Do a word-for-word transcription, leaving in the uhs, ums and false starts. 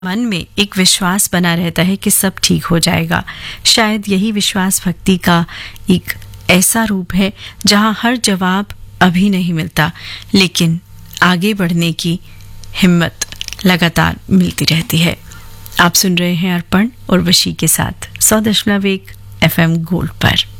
मन में एक विश्वास बना रहता है कि सब ठीक हो जाएगा। शायद यही विश्वास भक्ति का एक ऐसा रूप है जहां हर जवाब अभी नहीं मिलता, लेकिन आगे बढ़ने की हिम्मत लगातार मिलती रहती है। आप सुन रहे हैं अर्पण और वशी के साथ सौ दशमलव एक एफ एम गोल्ड पर।